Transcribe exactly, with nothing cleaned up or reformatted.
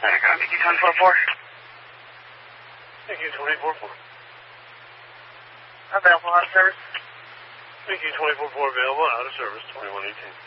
I got Mickey ten four four. Mickey twenty-four four. Available out of service. Mickey twenty-four four available out of service, twenty-one eighteen.